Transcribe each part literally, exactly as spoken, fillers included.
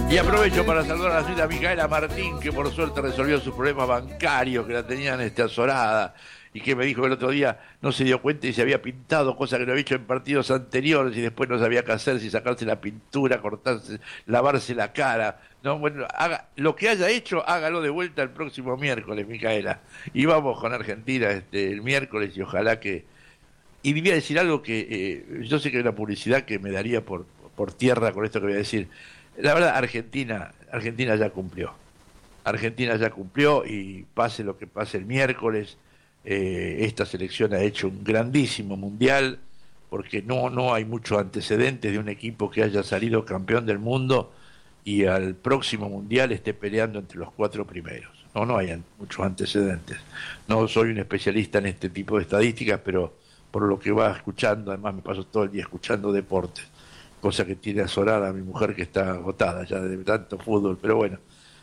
Y aprovecho para saludar a la señora Micaela Martín, que por suerte resolvió sus problemas bancarios que la tenían este, azorada, y que me dijo que el otro día no se dio cuenta y se había pintado, cosa que no había hecho en partidos anteriores, y después no sabía qué hacer, si sacarse la pintura, cortarse, lavarse la cara. No, bueno, haga, lo que haya hecho, hágalo de vuelta el próximo miércoles, Micaela. Y vamos con Argentina este, el miércoles, y ojalá que... Y voy a decir algo que eh, yo sé que hay una publicidad que me daría por, por tierra con esto que voy a decir. La verdad, Argentina, Argentina ya cumplió. Argentina ya cumplió, y pase lo que pase el miércoles, eh, esta selección ha hecho un grandísimo mundial, porque no, no hay muchos antecedentes de un equipo que haya salido campeón del mundo y al próximo mundial esté peleando entre los cuatro primeros. No, no hay muchos antecedentes. No soy un especialista en este tipo de estadísticas, pero por lo que va escuchando, además me paso todo el día escuchando deportes, cosa que tiene azorada a mi mujer, que está agotada ya de tanto fútbol, pero bueno,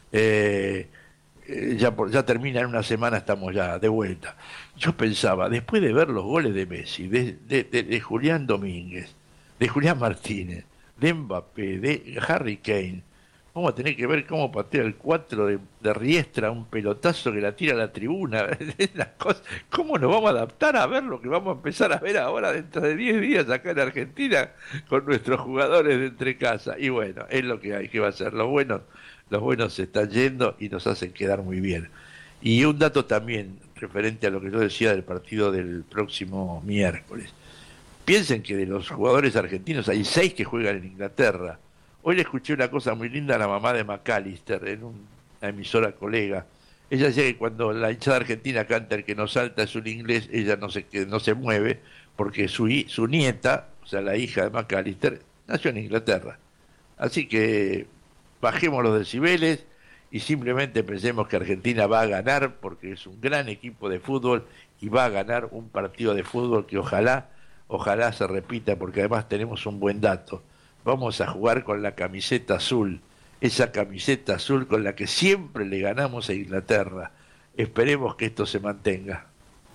eh, eh, ya, por, ya termina en una semana, estamos ya de vuelta. Yo pensaba, después de ver los goles de Messi, de, de, de, de Julián Domínguez, de Julián Martínez, de Mbappé, de Harry Kane, vamos a tener que ver cómo patea el cuatro de, de Riestra, un pelotazo que la tira a la tribuna. Las cosas, ¿cómo nos vamos a adaptar a ver lo que vamos a empezar a ver ahora dentro de diez días acá en Argentina con nuestros jugadores de entre casa? Y bueno, es lo que hay que va a ser. Los buenos, los buenos se están yendo y nos hacen quedar muy bien. Y un dato también referente a lo que yo decía del partido del próximo miércoles. Piensen que de los jugadores argentinos hay seis que juegan en Inglaterra. Hoy le escuché una cosa muy linda a la mamá de McAllister en una emisora colega. Ella decía que cuando la hinchada argentina canta "El que no salta es un inglés", ella no se, que no se mueve, porque su, su nieta, o sea, la hija de McAllister, nació en Inglaterra. Así que bajemos los decibeles y simplemente pensemos que Argentina va a ganar, porque es un gran equipo de fútbol y va a ganar un partido de fútbol que ojalá, ojalá se repita, porque además tenemos un buen dato. Vamos a jugar con la camiseta azul, esa camiseta azul con la que siempre le ganamos a Inglaterra. Esperemos que esto se mantenga.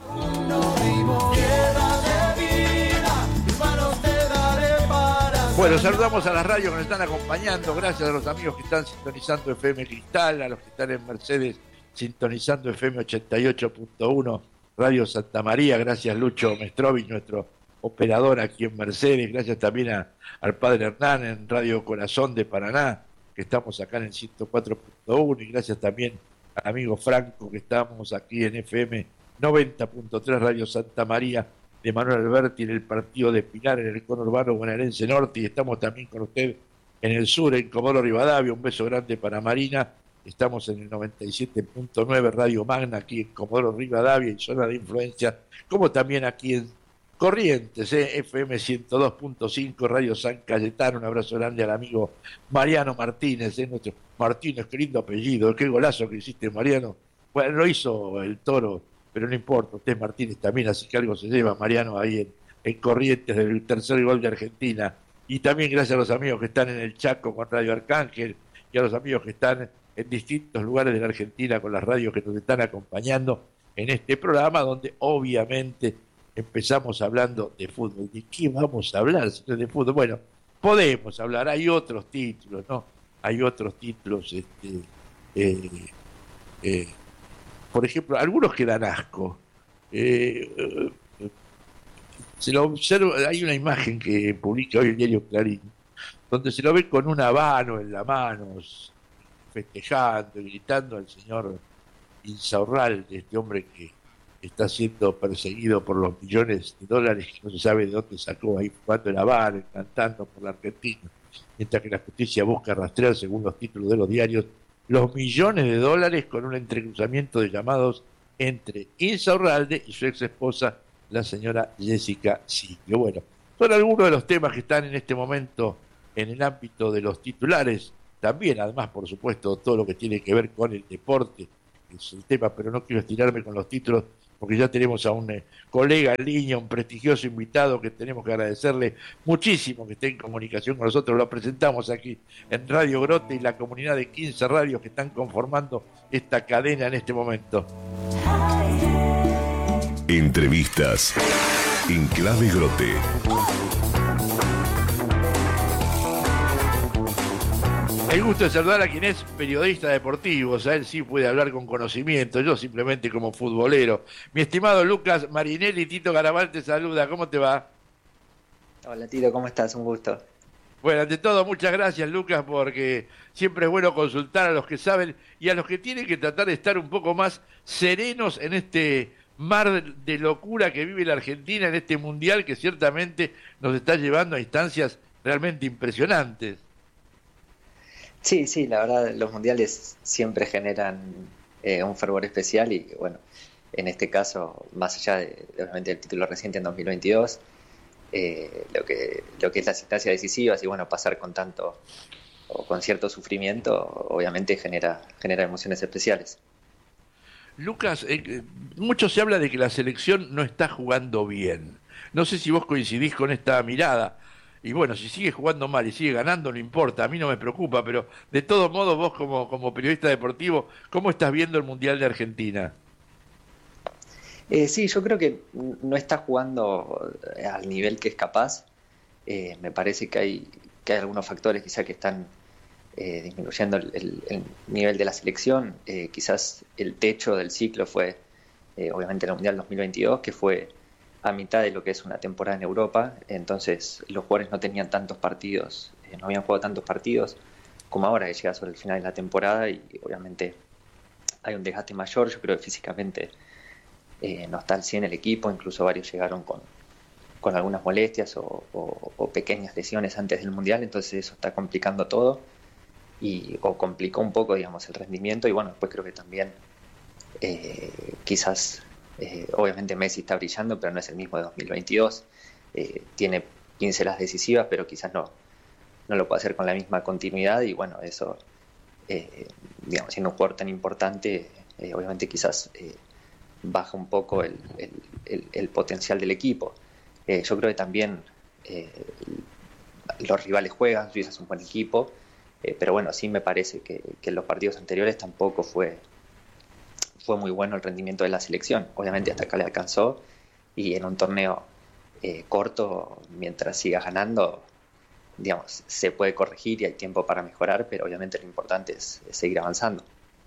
Bueno, saludamos a las radios que nos están acompañando, gracias a los amigos que están sintonizando F M Cristal, a los que están en Mercedes sintonizando F M ochenta y ocho punto uno, Radio Santa María, gracias Lucho Mestrovich, nuestro operador aquí en Mercedes, gracias también a, al padre Hernán en Radio Corazón de Paraná, que estamos acá en el ciento cuatro punto uno, y gracias también al amigo Franco, que estamos aquí en F M noventa punto tres Radio Santa María de Manuel Alberti, en el partido de Pilar, en el conurbano bonaerense norte, y estamos también con usted en el sur, en Comodoro Rivadavia. Un beso grande para Marina. Estamos en el noventa y siete punto nueve Radio Magna, aquí en Comodoro Rivadavia, en zona de influencia, como también aquí en Corrientes, eh, F M ciento dos punto cinco, Radio San Cayetano. Un abrazo grande al amigo Mariano Martínez, eh, nuestro Martínez, qué lindo apellido, qué golazo que hiciste, Mariano. Bueno, lo hizo el Toro, pero no importa, usted es Martínez también, así que algo se lleva, Mariano, ahí en, en Corrientes, del tercer gol de Argentina. Y también gracias a los amigos que están en el Chaco con Radio Arcángel, y a los amigos que están en distintos lugares de la Argentina con las radios que nos están acompañando en este programa, donde obviamente empezamos hablando de fútbol. ¿De qué vamos a hablar de fútbol? Bueno, podemos hablar, hay otros títulos, ¿no? Hay otros títulos, este, eh, eh, por ejemplo, algunos que dan asco. Eh, eh, se lo observa, hay una imagen que publica hoy el diario Clarín, donde se lo ve con un habano en la mano, festejando, gritando al señor Insaurralde, este hombre que está siendo perseguido por los millones de dólares que no se sabe de dónde sacó, ahí jugando el habano, cantando por la Argentina, mientras que la justicia busca rastrear, según los títulos de los diarios, los millones de dólares con un entrecruzamiento de llamados entre Insaurralde y su ex esposa, la señora Jessica Siglio. Bueno, son algunos de los temas que están en este momento en el ámbito de los titulares. También, además, por supuesto, todo lo que tiene que ver con el deporte es el tema, pero no quiero estirarme con los títulos, porque ya tenemos a un eh, colega en línea, un prestigioso invitado que tenemos que agradecerle muchísimo que esté en comunicación con nosotros. Lo presentamos aquí en Radio Grote y la comunidad de quince radios que están conformando esta cadena en este momento. Entrevistas en Clave Grote. El gusto de saludar a quien es periodista deportivo, o sea, él sí puede hablar con conocimiento, yo simplemente como futbolero. Mi estimado Lucas Marinelli, Tito Garabal te saluda, ¿cómo te va? Hola Tito, ¿cómo estás? Un gusto. Bueno, ante todo, muchas gracias Lucas, porque siempre es bueno consultar a los que saben y a los que tienen que tratar de estar un poco más serenos en este mar de locura que vive la Argentina, en este mundial que ciertamente nos está llevando a instancias realmente impresionantes. Sí, sí, la verdad los mundiales siempre generan eh, un fervor especial y bueno, en este caso, más allá de, de, obviamente del título reciente en dos mil veintidós, eh, lo que lo que es las instancias decisivas y bueno, pasar con tanto o con cierto sufrimiento, obviamente genera, genera emociones especiales. Lucas, eh, mucho se habla de que la selección no está jugando bien. No sé si vos coincidís con esta mirada. Y bueno, si sigue jugando mal y sigue ganando, no importa, a mí no me preocupa, pero de todos modos vos como, como periodista deportivo, ¿cómo estás viendo el Mundial de Argentina? Eh, sí, yo creo que no está jugando al nivel que es capaz. Eh, me parece que hay, que hay algunos factores quizá que están eh, disminuyendo el, el, el nivel de la selección. Eh, quizás el techo del ciclo fue, eh, obviamente, el Mundial dos mil veintidós, que fue a mitad de lo que es una temporada en Europa, entonces los jugadores no tenían tantos partidos, eh, no habían jugado tantos partidos como ahora que llega sobre el final de la temporada y obviamente hay un desgaste mayor. Yo creo que físicamente eh, no está al cien el equipo, incluso varios llegaron con, con algunas molestias o, o, o pequeñas lesiones antes del Mundial, entonces eso está complicando todo y o complicó un poco, digamos, el rendimiento y bueno, después creo que también eh, quizás Eh, obviamente Messi está brillando, pero no es el mismo de dos mil veintidós. Eh, tiene pincelas decisivas, pero quizás no, no lo puede hacer con la misma continuidad. Y bueno, eso, eh, digamos, siendo un jugador tan importante, eh, obviamente quizás eh, baja un poco el, el, el, el potencial del equipo. Eh, yo creo que también eh, los rivales juegan, Suiza es un buen equipo, eh, pero bueno, sí me parece que, que en los partidos anteriores tampoco fue fue muy bueno el rendimiento de la selección. Obviamente hasta acá le alcanzó y en un torneo eh, corto, mientras siga ganando, digamos, se puede corregir y hay tiempo para mejorar, pero obviamente lo importante es, es seguir avanzando.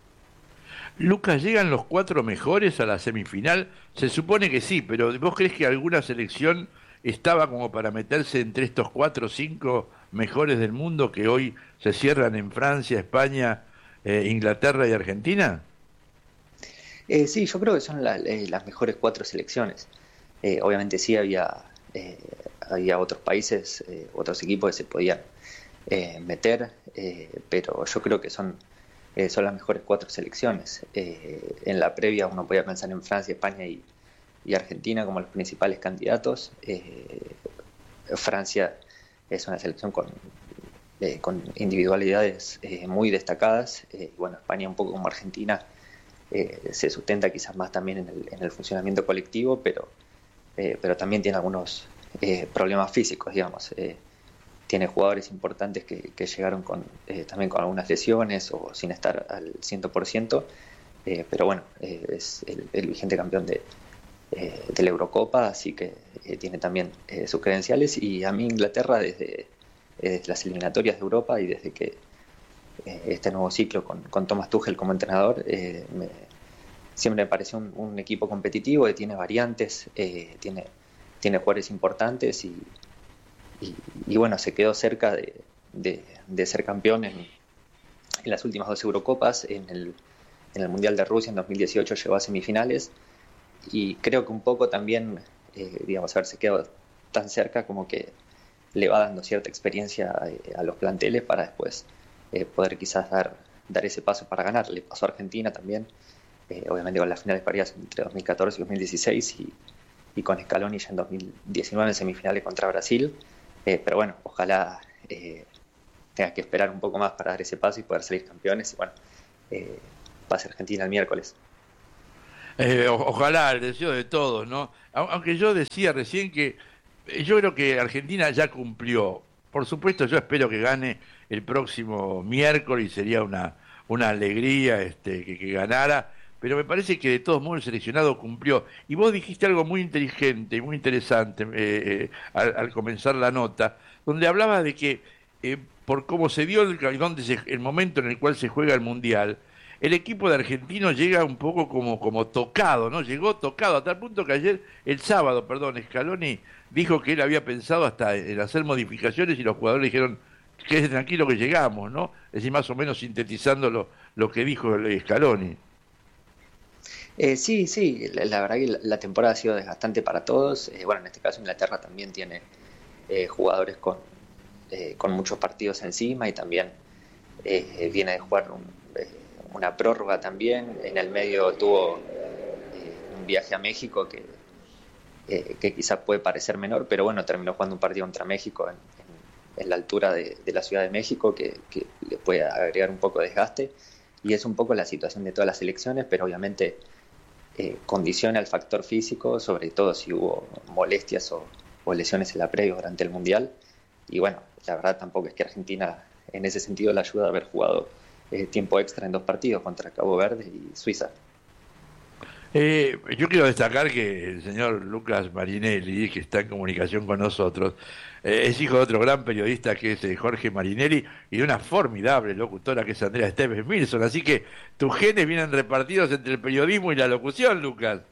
Lucas, ¿llegan los cuatro mejores a la semifinal? Se supone que sí, pero ¿vos crees que alguna selección estaba como para meterse entre estos cuatro o cinco mejores del mundo que hoy se cierran en Francia, España, eh, Inglaterra y Argentina? Eh, sí, yo creo que son la, eh, las mejores cuatro selecciones. Eh, obviamente sí había, eh, había otros países, eh, otros equipos que se podían eh, meter, eh, pero yo creo que son, eh, son las mejores cuatro selecciones. Eh, en la previa uno podía pensar en Francia, España y, y Argentina como los principales candidatos. Eh, Francia es una selección con, eh, con individualidades eh, muy destacadas. Eh, bueno, España un poco como Argentina. Eh, se sustenta quizás más también en el, en el funcionamiento colectivo, pero, eh, pero también tiene algunos eh, problemas físicos, digamos. Eh, tiene jugadores importantes que, que llegaron con, eh, también con algunas lesiones o sin estar al cien por ciento, eh, pero bueno, eh, es el, el vigente campeón de, eh, de la Eurocopa, así que eh, tiene también eh, sus credenciales. Y a mí Inglaterra, desde, desde las eliminatorias de Europa y desde que este nuevo ciclo con, con Thomas Tuchel como entrenador, eh, me, siempre me pareció un, un equipo competitivo que tiene variantes, eh, tiene, tiene jugadores importantes y, y, y bueno, se quedó cerca de, de, de ser campeón en, en las últimas dos Eurocopas. En el, en el Mundial de Rusia en dos mil dieciocho llegó a semifinales y creo que un poco también, eh, digamos, haberse quedado tan cerca como que le va dando cierta experiencia a, a los planteles para después Eh, poder quizás dar, dar ese paso para ganar. Le pasó a Argentina también, eh, obviamente con las finales parejas entre dos mil catorce y dos mil dieciséis y, y con Scaloni ya en dos mil diecinueve en semifinales contra Brasil, eh, pero bueno, ojalá eh, tenga que esperar un poco más para dar ese paso y poder salir campeones y bueno, eh, pase Argentina el miércoles. Eh, o- ojalá, el deseo de todos, ¿no? Au- Aunque yo decía recién que eh, yo creo que Argentina ya cumplió. Por supuesto, yo espero que gane el próximo miércoles y sería una, una alegría este, que, que ganara, pero me parece que de todos modos el seleccionado cumplió. Y vos dijiste algo muy inteligente y muy interesante eh, eh, al, al comenzar la nota, donde hablaba de que eh, por cómo se dio el, donde se, el momento en el cual se juega el Mundial, el equipo de argentinos llega un poco como, como tocado, ¿no? Llegó tocado, a tal punto que ayer, el sábado, perdón, Scaloni dijo que él había pensado hasta en hacer modificaciones y los jugadores dijeron, quédese tranquilo que llegamos, ¿no? Es decir, más o menos sintetizando lo, lo que dijo Scaloni. Eh, sí, sí, la, la verdad que la, la temporada ha sido desgastante para todos. Eh, bueno, en este caso Inglaterra también tiene eh, jugadores con, eh, con muchos partidos encima y también eh, viene de jugar un, eh, una prórroga también. En el medio tuvo eh, un viaje a México que, eh, que quizás puede parecer menor, pero bueno, terminó jugando un partido contra México en, en, en la altura de, de la Ciudad de México que, que le puede agregar un poco de desgaste. Y es un poco la situación de todas las selecciones, pero obviamente eh, condiciona el factor físico, sobre todo si hubo molestias o, o lesiones en la previa durante el Mundial. Y bueno, la verdad tampoco es que Argentina en ese sentido le ayuda a haber jugado eh, tiempo extra en dos partidos contra Cabo Verde y Suiza. Eh, yo quiero destacar que el señor Lucas Marinelli, que está en comunicación con nosotros, eh, es hijo de otro gran periodista que es eh, Jorge Marinelli y de una formidable locutora que es Andrea Esteves Milson. Así que tus genes vienen repartidos entre el periodismo y la locución, Lucas.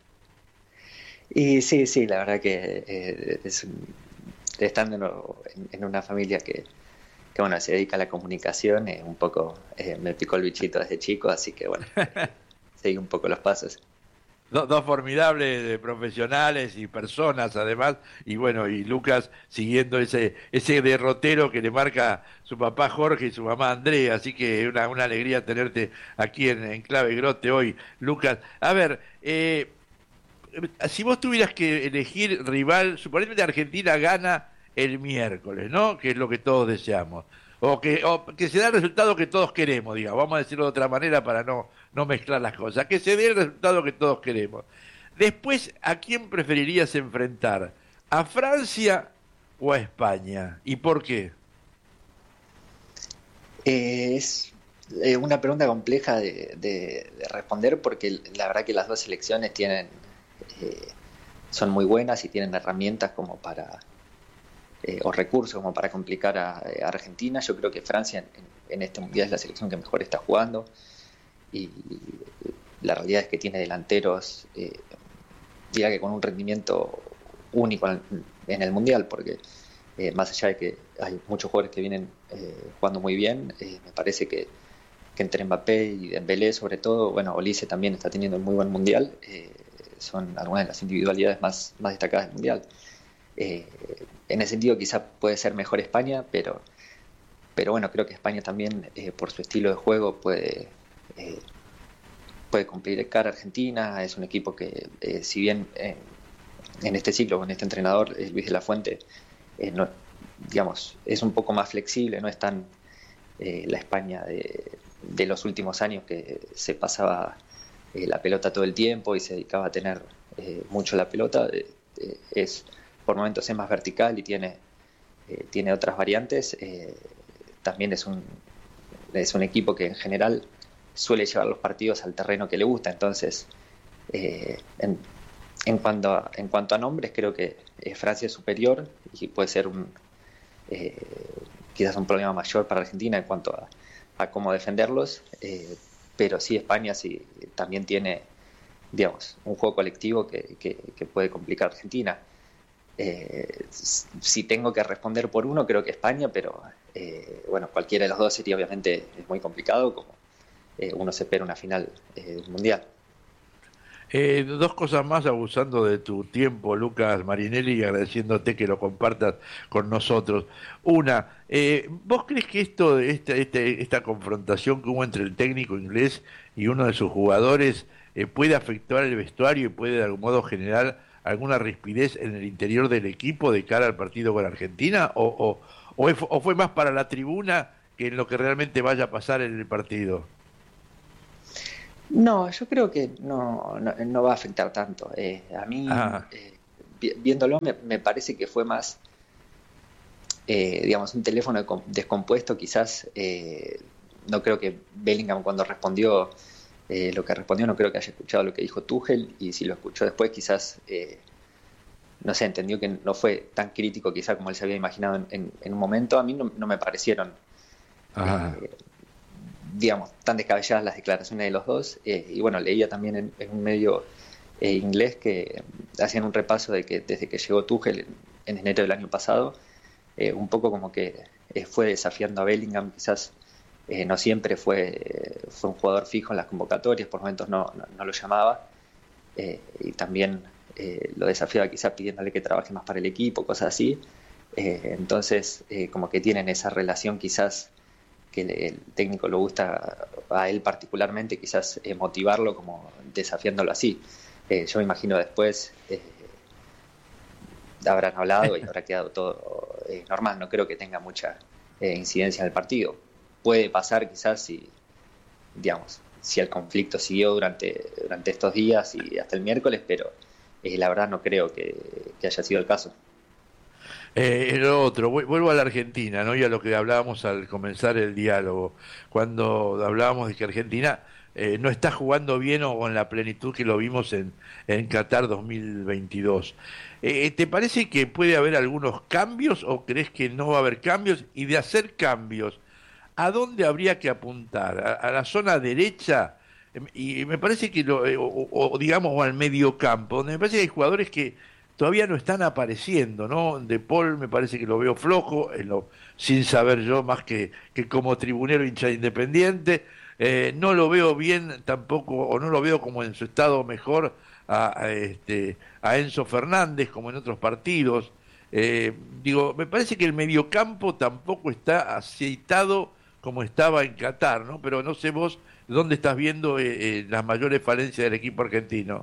Y sí, sí, la verdad que eh, es un, estando en, en una familia que, que bueno, se dedica a la comunicación, eh, un poco eh, me picó el bichito desde chico, así que bueno, seguí un poco los pasos. Dos, dos formidables profesionales y personas además, y bueno, y Lucas siguiendo ese ese derrotero que le marca su papá Jorge y su mamá Andrea, así que una, una alegría tenerte aquí en, en Clave Grote hoy, Lucas. A ver, eh, si vos tuvieras que elegir rival, suponete que Argentina gana el miércoles, ¿no? Que es lo que todos deseamos. O que, o que se da el resultado que todos queremos, digamos, vamos a decirlo de otra manera para no, no mezclar las cosas, que se dé el resultado que todos queremos. Después, ¿a quién preferirías enfrentar? ¿A Francia o a España? ¿Y por qué? Eh, es eh, una pregunta compleja de, de, de responder porque la verdad que las dos selecciones tienen eh, son muy buenas y tienen herramientas como para Eh, o recursos como para complicar a, a Argentina. Yo creo que Francia en, en este mundial es la selección que mejor está jugando y la realidad es que tiene delanteros eh, diría que con un rendimiento único en, en el mundial, porque eh, más allá de que hay muchos jugadores que vienen eh, jugando muy bien, eh, me parece que, que entre Mbappé y Dembélé sobre todo, bueno, Olise también está teniendo un muy buen mundial, eh, son algunas de las individualidades más, más destacadas del mundial. Eh, en ese sentido quizá puede ser mejor España, pero, pero bueno, creo que España también eh, por su estilo de juego puede, eh, puede complicar a Argentina. Es un equipo que eh, si bien eh, en este ciclo con este entrenador eh, Luis de la Fuente eh, no, digamos, es un poco más flexible, no es tan eh, la España de, de los últimos años que se pasaba eh, la pelota todo el tiempo y se dedicaba a tener eh, mucho la pelota. Eh, eh, es por momentos es más vertical y tiene, eh, tiene otras variantes. Eh, también es un, es un equipo que en general suele llevar los partidos al terreno que le gusta, entonces eh, en, en, cuanto a, en cuanto a nombres creo que eh, Francia es superior y puede ser un eh, quizás un problema mayor para Argentina en cuanto a, a cómo defenderlos, eh, pero sí España sí también tiene, digamos, un juego colectivo que, que, que puede complicar a Argentina. Eh, si tengo que responder por uno, creo que España, pero eh, bueno, cualquiera de los dos sería obviamente es muy complicado, como eh, uno se espera una final eh, mundial. Eh, dos cosas más, abusando de tu tiempo, Lucas Marinelli, y agradeciéndote que lo compartas con nosotros. Una, eh, ¿vos crees que esto, esta, esta, esta confrontación que hubo entre el técnico inglés y uno de sus jugadores eh, puede afectar el vestuario y puede de algún modo generar alguna rispidez en el interior del equipo de cara al partido con Argentina? ¿O, o, o, es, o fue más para la tribuna que en lo que realmente vaya a pasar en el partido? No, yo creo que no, no, no va a afectar tanto. Eh, a mí, eh, viéndolo, me, me parece que fue más, eh, digamos, un teléfono descompuesto. Quizás eh, no creo que Bellingham cuando respondió eh, lo que respondió, no creo que haya escuchado lo que dijo Tuchel, y si lo escuchó después quizás eh, no sé, entendió que no fue tan crítico quizá como él se había imaginado en, en, en un momento. A mí no, no me parecieron, eh, digamos, tan descabelladas las declaraciones de los dos. Eh, y bueno, leía también en, en un medio eh, inglés que hacían un repaso de que desde que llegó Tuchel en, en enero del año pasado, eh, un poco como que eh, fue desafiando a Bellingham, quizás eh, no siempre fue, eh, fue un jugador fijo en las convocatorias, por momentos no, no, no lo llamaba, eh, y también eh, lo desafiaba quizás pidiéndole que trabaje más para el equipo, cosas así. Eh, entonces, eh, como que tienen esa relación quizás que el, el técnico le gusta a él particularmente, quizás eh, motivarlo como desafiándolo así. Eh, yo me imagino después eh, habrán hablado y habrá quedado todo eh, normal. No creo que tenga mucha eh, incidencia en el partido. Puede pasar quizás si, digamos, si el conflicto siguió durante, durante estos días y hasta el miércoles, pero eh, la verdad no creo que, que haya sido el caso. Eh, lo otro, vuelvo a la Argentina, ¿no? Y a lo que hablábamos al comenzar el diálogo, cuando hablábamos de que Argentina eh, no está jugando bien o con la plenitud que lo vimos en, en Qatar dos mil veintidós. Eh, ¿te parece que puede haber algunos cambios o crees que no va a haber cambios? Y de hacer cambios, ¿a dónde habría que apuntar? ¿A, a la zona derecha? Y me parece que, lo, o, o digamos, o al medio campo, donde me parece que hay jugadores que todavía no están apareciendo, ¿no? De Paul me parece que lo veo flojo, en lo, sin saber yo más que, que como tribunero hincha de Independiente. Eh, no lo veo bien tampoco, o no lo veo como en su estado mejor a, a, este, a Enzo Fernández, como en otros partidos. Eh, digo, me parece que el mediocampo tampoco está aceitado como estaba en Qatar, ¿no? Pero no sé vos dónde estás viendo eh, eh, las mayores falencias del equipo argentino.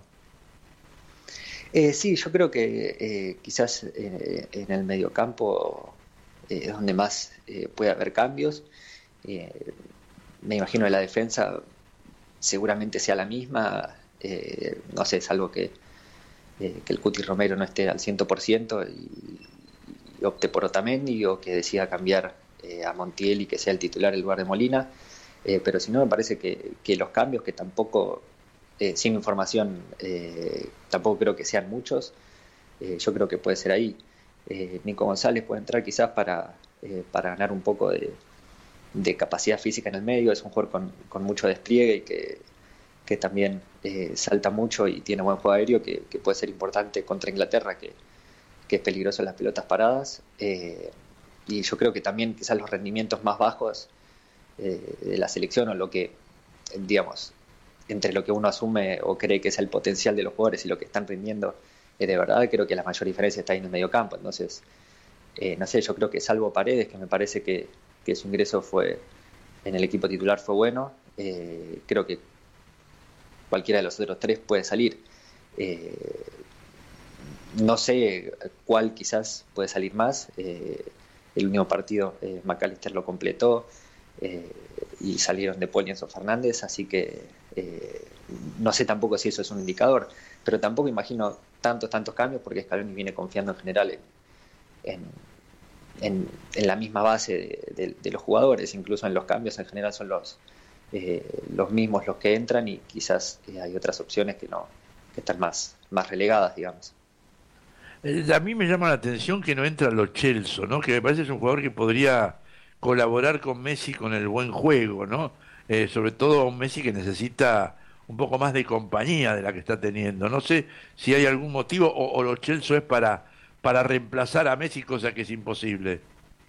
Eh, sí, yo creo que eh, quizás eh, en el mediocampo eh, es donde más eh, puede haber cambios. Eh, me imagino que la defensa seguramente sea la misma, eh, no sé, salvo que, eh, que el Cuti Romero no esté al cien por ciento y, y opte por Otamendi, o que decida cambiar eh, a Montiel y que sea el titular en lugar de Molina. Eh, pero si no, me parece que, que los cambios, que tampoco... Eh, sin información, eh, tampoco creo que sean muchos. Eh, yo creo que puede ser ahí. Eh, Nico González puede entrar quizás para, eh, para ganar un poco de, de capacidad física en el medio. Es un jugador con, con mucho despliegue y que, que también eh, salta mucho y tiene buen juego aéreo, que, que puede ser importante contra Inglaterra, que, que es peligroso en las pelotas paradas. Eh, y yo creo que también quizás los rendimientos más bajos eh, de la selección, o lo que, digamos, entre lo que uno asume o cree que es el potencial de los jugadores y lo que están rindiendo, eh, de verdad creo que la mayor diferencia está ahí en el medio campo. Entonces, eh, no sé, yo creo que salvo Paredes, que me parece que, que su ingreso fue en el equipo titular fue bueno, eh, creo que cualquiera de los otros tres puede salir. Eh, no sé cuál quizás puede salir más. Eh, el último partido eh, McAllister lo completó, eh, y salieron De Paul y Enzo Fernández, así que eh, no sé tampoco si eso es un indicador, pero tampoco imagino tantos, tantos cambios, porque Scaloni viene confiando en general en, en, en, en la misma base de, de, de los jugadores. Incluso en los cambios en general son los, eh, los mismos los que entran, y quizás eh, hay otras opciones que no, que están más, más relegadas, digamos. A mí me llama la atención que no entra Lo Celso, ¿no? Que me parece que es un jugador que podría colaborar con Messi con el buen juego, ¿no? Eh, sobre todo un Messi que necesita un poco más de compañía de la que está teniendo. No sé si hay algún motivo, o, o Lo Celso es para, para reemplazar a Messi, cosa que es imposible.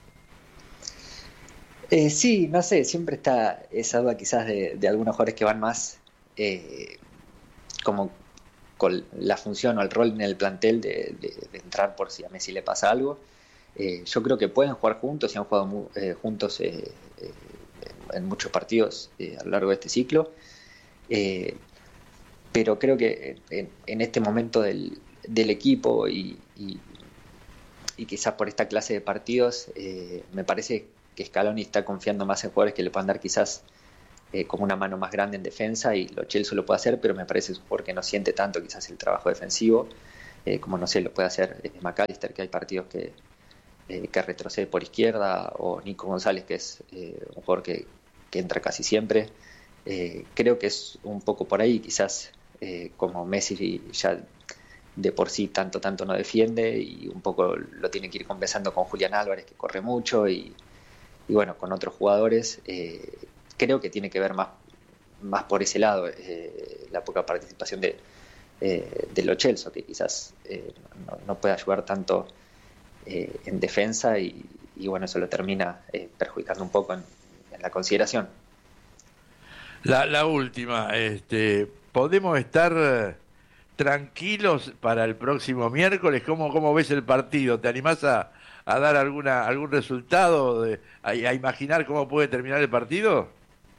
Eh, sí, no sé, siempre está esa duda quizás de, de algunos jugadores que van más eh, como con la función o el rol en el plantel de, de, de entrar por si a Messi le pasa algo. Eh, yo creo que pueden jugar juntos y han jugado mu eh, juntos eh, eh, en muchos partidos eh, a lo largo de este ciclo. Eh, pero creo que en, en este momento del, del equipo y, y, y quizás por esta clase de partidos, eh, me parece que Scaloni está confiando más en jugadores que le puedan dar quizás eh, como una mano más grande en defensa, y Lo Celso lo puede hacer, pero me parece un jugador que no siente tanto quizás el trabajo defensivo, eh, como no sé, lo puede hacer eh, McAllister, que hay partidos que Eh, que retrocede por izquierda, o Nico González, que es eh, un jugador que, que entra casi siempre. Eh, creo que es un poco por ahí, quizás eh, como Messi ya de por sí tanto, tanto no defiende, y un poco lo tiene que ir compensando con Julián Álvarez, que corre mucho, y, y bueno, con otros jugadores. Eh, creo que tiene que ver más, más por ese lado, eh, la poca participación de, eh, de Lo Celso, que quizás eh, no, no puede ayudar tanto eh, en defensa, y, y bueno, eso lo termina eh, perjudicando un poco en, en la consideración. La, la última, este, ¿podemos estar eh, tranquilos para el próximo miércoles? ¿Cómo, cómo ves el partido? ¿Te animás a, a dar alguna algún resultado, de, a, a imaginar cómo puede terminar el partido?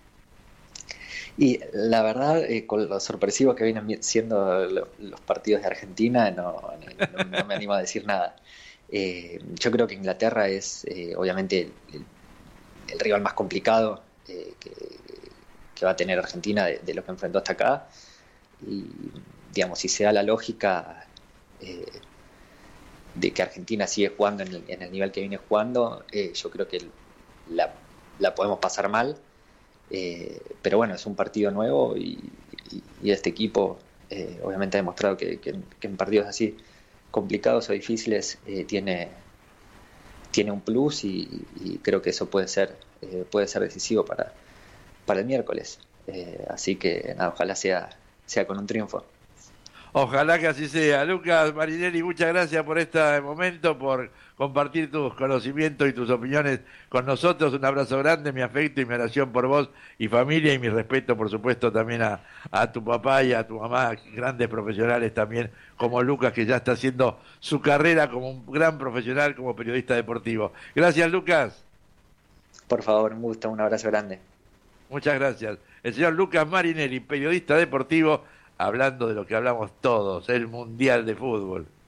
Y la verdad, eh, con lo sorpresivos que vienen siendo lo, los partidos de Argentina, no, no, no me animo a decir nada. Eh, yo creo que Inglaterra es eh, obviamente el, el rival más complicado eh, que, que va a tener Argentina de, de lo que enfrentó hasta acá. Y digamos, si se da la lógica eh, de que Argentina sigue jugando en el, en el nivel que viene jugando, eh, yo creo que la, la podemos pasar mal. Eh, pero bueno, es un partido nuevo, y, y, y este equipo eh, obviamente ha demostrado que, que, que en partidos así complicados o difíciles eh, tiene, tiene un plus, y, y creo que eso puede ser, eh, puede ser decisivo para, para el miércoles. Eh, así que nada, ojalá sea, sea con un triunfo. Ojalá que así sea. Lucas Marinelli, muchas gracias por este momento, por compartir tus conocimientos y tus opiniones con nosotros. Un abrazo grande, mi afecto y mi oración por vos y familia, y mi respeto, por supuesto, también a, a tu papá y a tu mamá, grandes profesionales también, como Lucas, que ya está haciendo su carrera como un gran profesional, como periodista deportivo. Gracias, Lucas. Por favor, un gusto, un abrazo grande. Muchas gracias. El señor Lucas Marinelli, periodista deportivo, hablando de lo que hablamos todos, el Mundial de Fútbol.